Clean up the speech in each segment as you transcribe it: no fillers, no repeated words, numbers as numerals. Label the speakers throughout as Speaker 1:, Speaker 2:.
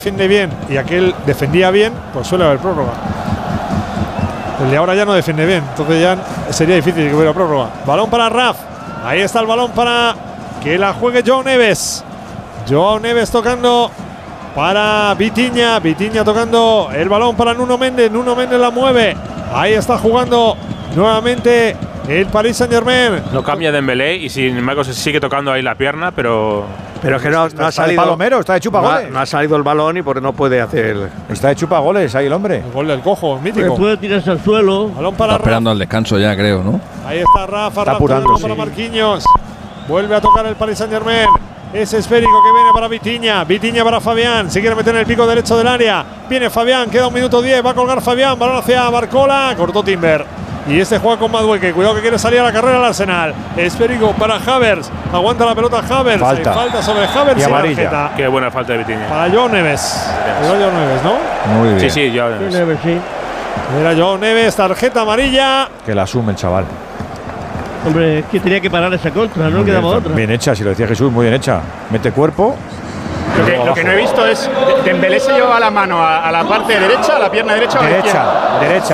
Speaker 1: defiende bien y aquel defendía bien, pues suele haber prórroga. El de ahora ya no defiende bien, entonces ya sería difícil que hubiera prórroga. Balón para Raf. Ahí está el balón para que la juegue Joao Neves. Joao Neves tocando para Vitinha. Vitinha tocando el balón para Nuno Méndez. Nuno Méndez la mueve. Ahí está jugando nuevamente el Paris Saint-Germain.
Speaker 2: No cambia Dembélé y sin embargo se sigue tocando ahí la pierna, pero
Speaker 3: es que no ha salido.
Speaker 4: Palomero, está de chupagoles.
Speaker 3: No ha salido el balón y porque no puede hacer.
Speaker 4: Está de chupagoles ahí el hombre.
Speaker 1: El gol del cojo, mítico.
Speaker 5: Puede tirarse al suelo.
Speaker 1: Balón para
Speaker 6: Está esperando al descanso ya, creo, ¿no?
Speaker 1: Ahí está Rafa.
Speaker 4: Está apurando,
Speaker 1: para Marquinhos. Vuelve a tocar el Paris Saint-Germain. Es esférico que viene para Vitinha. Vitinha para Fabián. Se quiere meter en el pico derecho del área. Viene Fabián. Queda 1 minuto 10. Va a colgar Fabián. Balón hacia Barcola. Cortó Timber. Y este juega con Madueque. Cuidado que quiere salir a la carrera al Arsenal. Esférico para Havertz. Aguanta la pelota Havertz. Falta sobre Havertz
Speaker 4: y amarilla.
Speaker 2: Qué buena falta de Vitinha.
Speaker 1: Para Joao Neves. Joao Neves, ¿no?
Speaker 4: Muy bien.
Speaker 2: Sí, Joao Neves.
Speaker 1: Era Joao Neves. Tarjeta amarilla.
Speaker 4: Que la asume el chaval.
Speaker 5: Hombre, es que tenía que parar esa contra, no quedaba otra.
Speaker 4: Bien hecha, si lo decía Jesús, muy bien hecha. Mete cuerpo.
Speaker 7: Lo que no he visto es Dembélé se lleva la mano a la parte derecha, a la pierna derecha.
Speaker 4: Derecha.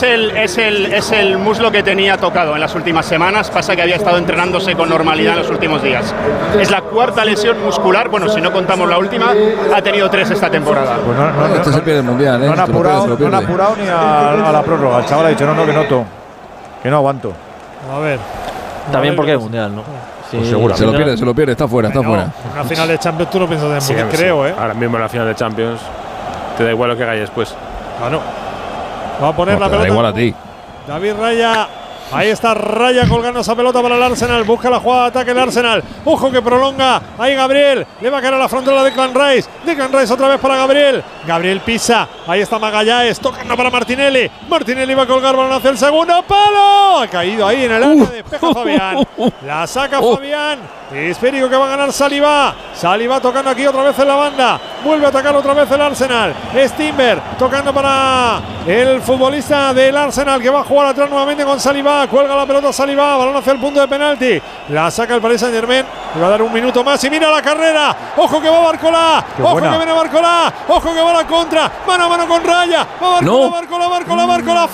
Speaker 7: Es el muslo que tenía tocado en las últimas semanas. Pasa que había estado entrenándose con normalidad en los últimos días. Es la 4ª lesión muscular. Bueno, si no contamos la última, ha tenido 3 esta temporada.
Speaker 6: Pues este se pierde el mundial, ¿eh?
Speaker 4: No han apurado ni a la prórroga. El chaval ha dicho, no, que noto. Que no aguanto.
Speaker 1: A ver.
Speaker 8: También porque es mundial, ¿no? Sí,
Speaker 6: pues seguramente. Se lo pierde, está fuera.
Speaker 1: Una final de Champions tú no piensas en mundial, creo, ¿eh?
Speaker 2: Ahora mismo en la final de Champions te da igual lo que hagáis después.
Speaker 1: Claro. Va a poner la pelota.
Speaker 6: Da igual a ti.
Speaker 1: David Raya. Ahí está Raya colgando esa pelota para el Arsenal. Busca la jugada de ataque el Arsenal. Ojo que prolonga. Ahí Gabriel. Le va a caer a la frontera de Declan Rice. Declan Rice otra vez para Gabriel. Gabriel pisa. Ahí está Magallanes. Tocando para Martinelli. Martinelli va a colgar balón hacia el segundo palo. Ha caído ahí en el área. Despeja Fabián. La saca Fabián. Esférico que va a ganar Saliba. Saliba tocando aquí otra vez en la banda. Vuelve a atacar otra vez el Arsenal. Es Timber tocando para el futbolista del Arsenal que va a jugar atrás nuevamente con Saliba. Cuelga la pelota Saliba. Balón hacia el punto de penalti. La saca el Paris Saint-Germain. Le va a dar 1 minuto más. Y mira la carrera. Ojo que va Barcola. Ojo que viene Barcola. Ojo que va la contra. Mano a mano con Raya. Va Barcola.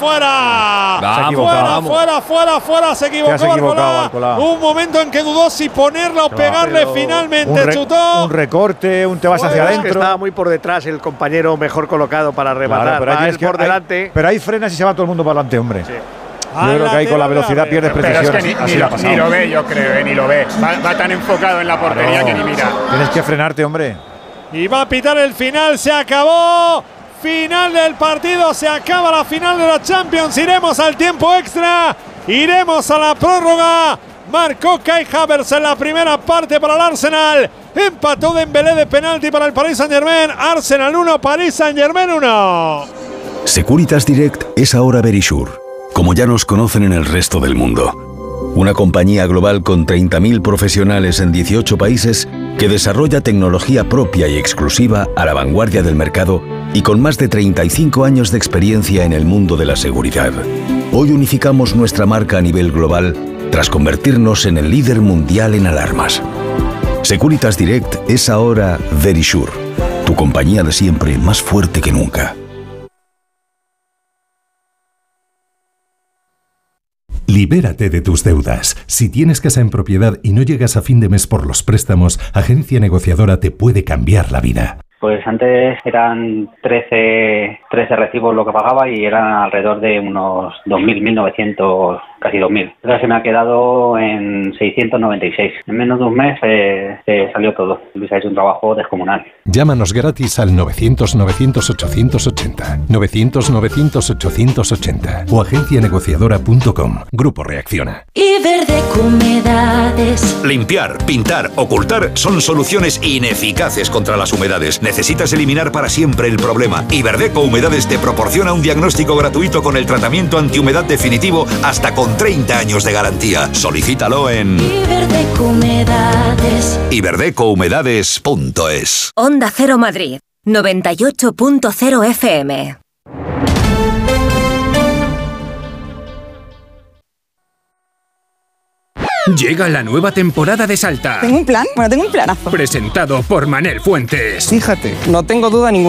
Speaker 1: Fuera. Se equivocó Barcola. Un momento en que dudó si ponerla o pegarle. Finalmente chutó.
Speaker 4: Un recorte, te vas hacia adentro.
Speaker 3: Es que estaba muy por detrás el compañero mejor colocado para rematar.
Speaker 4: Claro, pero
Speaker 3: por delante.
Speaker 4: Pero ahí frenas y se va todo el mundo para adelante, hombre.
Speaker 3: Sí.
Speaker 4: Yo creo que ahí con la velocidad pierdes precisión.
Speaker 7: Pero es que ni lo ve, yo creo, ni lo ve. Va tan enfocado en la portería que ni mira.
Speaker 4: Tienes que frenarte, hombre.
Speaker 1: Y va a pitar el final. Se acabó. Final del partido. Se acaba la final de la Champions. Iremos al tiempo extra. Iremos a la prórroga. Marcó Kai Havertz en la primera parte para el Arsenal. Empató Dembélé de penalti para el Paris Saint-Germain. Arsenal 1, Paris Saint-Germain 1.
Speaker 9: Securitas Direct es ahora Verisure, como ya nos conocen en el resto del mundo. Una compañía global con 30.000 profesionales en 18 países que desarrolla tecnología propia y exclusiva a la vanguardia del mercado y con más de 35 años de experiencia en el mundo de la seguridad. Hoy unificamos nuestra marca a nivel global tras convertirnos en el líder mundial en alarmas. Securitas Direct es ahora Verisure, tu compañía de siempre más fuerte que nunca.
Speaker 10: Libérate de tus deudas. Si tienes casa en propiedad y no llegas a fin de mes por los préstamos, Agencia Negociadora te puede cambiar la vida.
Speaker 11: Pues antes eran 13 recibos lo que pagaba y eran alrededor de unos 2.000, 1.900, casi 2.000. Ahora se me ha quedado en 696. En menos de un mes se salió todo. Luis ha hecho un trabajo descomunal.
Speaker 10: Llámanos gratis al 900-900-880, 900-900-880 o agencianegociadora.com. Grupo Reacciona.
Speaker 12: Iberdeco Humedades.
Speaker 13: Limpiar, pintar, ocultar son soluciones ineficaces contra las humedades. Necesitas eliminar para siempre el problema. Iberdeco Humedades te proporciona un diagnóstico gratuito con el tratamiento antihumedad definitivo hasta con 30 años de garantía. Solicítalo en
Speaker 12: Iberdeco Humedades.
Speaker 13: iberdecouhumedades.es.
Speaker 14: Onda Cero Madrid, 98.0 FM.
Speaker 15: Llega la nueva temporada de Salta.
Speaker 16: ¿Tengo un plan? Bueno, tengo un planazo.
Speaker 15: Presentado por Manel Fuentes.
Speaker 16: Fíjate, no tengo duda ninguna.